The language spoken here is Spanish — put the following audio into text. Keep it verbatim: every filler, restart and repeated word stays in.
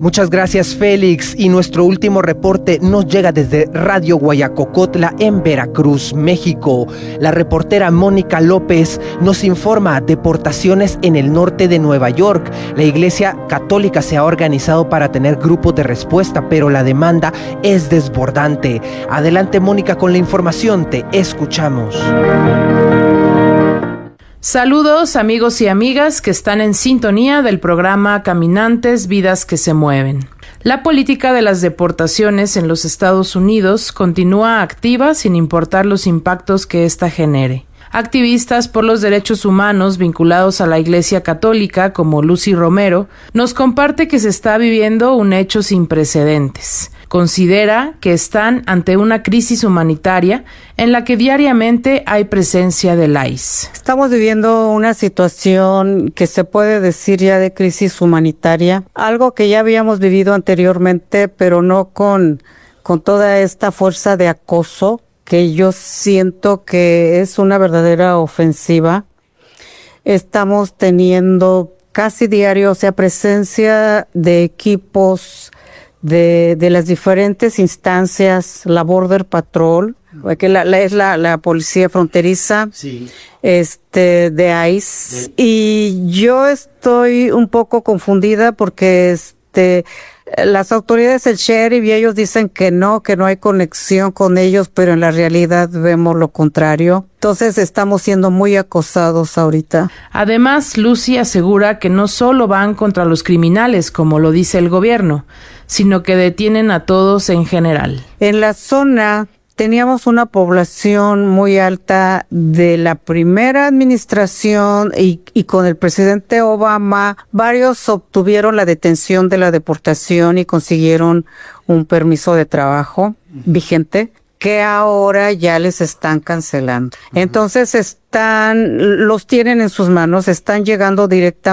Muchas gracias, Félix. Y nuestro último reporte nos llega desde Radio Guayacocotla en Veracruz, México. La reportera Mónica López nos informa deportaciones en el norte de Nueva York. La Iglesia Católica se ha organizado para tener grupos de respuesta, pero la demanda es desbordante. Adelante, Mónica, con la información. Te escuchamos. Saludos, amigos y amigas que están en sintonía del programa Caminantes, Vidas que se Mueven. La política de las deportaciones en los Estados Unidos continúa activa sin importar los impactos que ésta genere. Activistas por los derechos humanos vinculados a la Iglesia Católica, como Lucy Romero, nos comparte que se está viviendo un hecho sin precedentes. Considera que están ante una crisis humanitaria en la que diariamente hay presencia del I C E. Estamos viviendo una situación que se puede decir ya de crisis humanitaria, algo que ya habíamos vivido anteriormente, pero no con, con toda esta fuerza de acoso, que yo siento que es una verdadera ofensiva. Estamos teniendo casi diario, o sea, presencia de equipos de, de las diferentes instancias, la Border Patrol, que la, la, es la, la policía fronteriza, sí. este, de I C E. De... Y yo estoy un poco confundida porque este, las autoridades, el sheriff y ellos dicen que no, que no hay conexión con ellos, pero en la realidad vemos lo contrario. Entonces estamos siendo muy acosados ahorita. Además, Lucy asegura que no solo van contra los criminales, como lo dice el gobierno, sino que detienen a todos en general. En la zona teníamos una población muy alta de la primera administración y, y con el presidente Obama, varios obtuvieron la detención de la deportación y consiguieron un permiso de trabajo vigente, que ahora ya les están cancelando. Entonces están, los tienen en sus manos, están llegando directamente